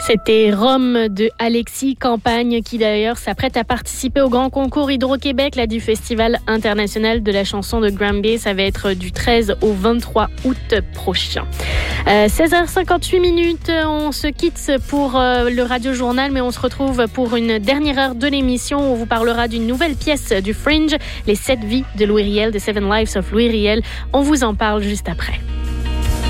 C'était Rome de Alexis Campagne qui d'ailleurs s'apprête à participer au grand concours Hydro-Québec du Festival international de la chanson de Granby. Ça va être du 13 au 23 août prochain. 16h58, on se quitte pour le Radio Journal, mais on se retrouve pour une dernière heure de l'émission où on vous parlera d'une nouvelle pièce du Fringe, Les 7 vies de Louis Riel, The 7 Lives of Louis Riel. On vous en parle juste après.